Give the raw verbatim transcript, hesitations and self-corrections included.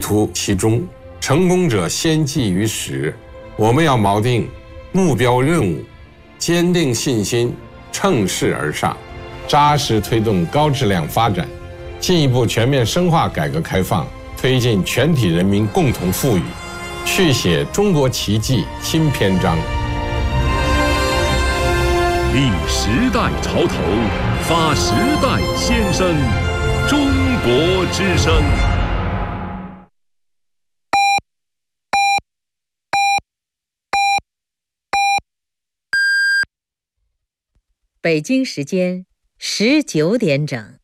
图其中，成功者先记于始。我们要锚定目标任务，坚定信心，乘势而上，扎实推动高质量发展，进一步全面深化改革开放，推进全体人民共同富裕，续写中国奇迹新篇章。 立时代潮头，发时代先声，中国之声。 北京时间十九点整。